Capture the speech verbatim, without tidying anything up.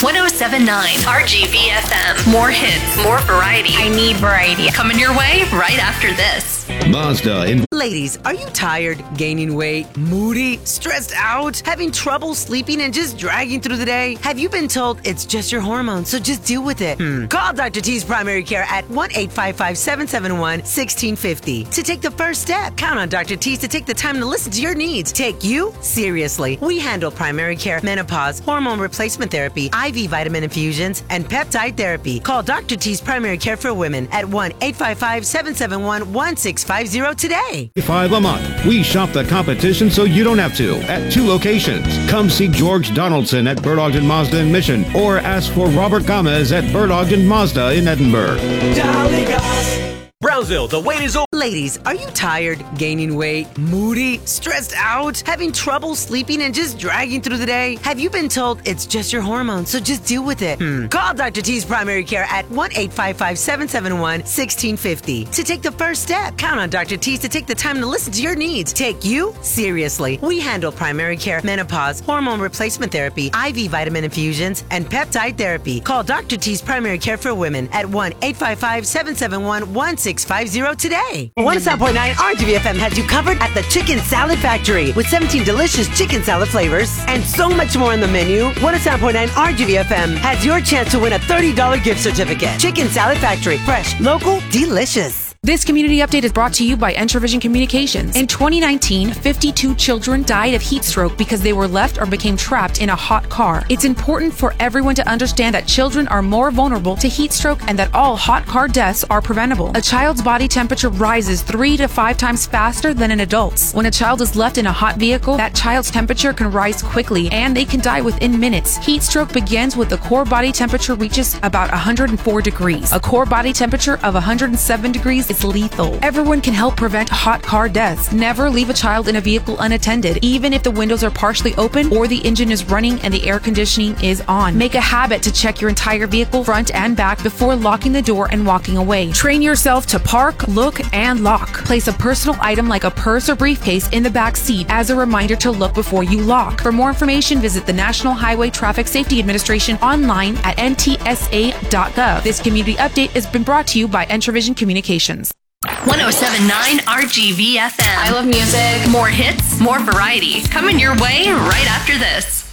one oh seven point nine R G V F M. More hits, more variety. I need variety. Coming your way right after this. Mazda in. Ladies, are you tired, gaining weight, moody, stressed out, having trouble sleeping, and just dragging through the day? Have you been told it's just your hormones, so just deal with it? Hmm. Call Doctor T's Primary Care at one eight five five, seven seven one, one six five zero to take the first step. Count on Doctor T's to take the time to listen to your needs. Take you seriously. We handle primary care, menopause, hormone replacement therapy, I V vitamin infusions, and peptide therapy. Call Doctor T's Primary Care for Women at one eight five five, seven seven one, one six five zero today. Five a month. We shop the competition so you don't have to at two locations. Come see George Donaldson at Bird Ogden Mazda in Mission, or ask for Robert Gomez at Bird Ogden Mazda in Edinburgh. Brownsville, the wait is over. Ladies, are you tired, gaining weight, moody, stressed out, having trouble sleeping, and just dragging through the day? Have you been told it's just your hormones, so just deal with it? Hmm. Call Doctor T's Primary Care at one eight five five, seven seven one, one six five zero to take the first step. Count on Doctor T's to take the time to listen to your needs. Take you seriously. We handle primary care, menopause, hormone replacement therapy, I V vitamin infusions, and peptide therapy. Call Doctor T's Primary Care for Women at one eight five five, seven seven one, one six five zero today. one oh seven point nine R G V F M has you covered at the Chicken Salad Factory with seventeen delicious chicken salad flavors and so much more on the menu. one oh seven point nine R G V F M has your chance to win a thirty dollars gift certificate. Chicken Salad Factory. Fresh, local, delicious. This community update is brought to you by Entravision Communications. In twenty nineteen, fifty-two children died of heat stroke because they were left or became trapped in a hot car. It's important for everyone to understand that children are more vulnerable to heat stroke and that all hot car deaths are preventable. A child's body temperature rises three to five times faster than an adult's. When a child is left in a hot vehicle, that child's temperature can rise quickly and they can die within minutes. Heat stroke begins with the core body temperature reaches about one hundred four degrees. A core body temperature of one hundred seven degrees is lethal. Everyone can help prevent hot car deaths. Never leave a child in a vehicle unattended, even if the windows are partially open or the engine is running and the air conditioning is on. Make a habit to check your entire vehicle front and back before locking the door and walking away. Train yourself to park, look, and lock. Place a personal item like a purse or briefcase in the back seat as a reminder to look before you lock. For more information, visit the National Highway Traffic Safety Administration online at N T S A dot gov. This community update has been brought to you by Entravision Communications. one oh seven point nine R G V F M. I love music. More hits, more variety. Coming your way right after this.